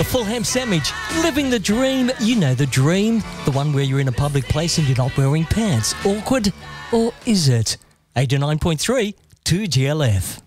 A full ham sandwich, living the dream. You know the dream. The one where you're in a public place and you're not wearing pants. Awkward? Or is it? 89.3 2GLF.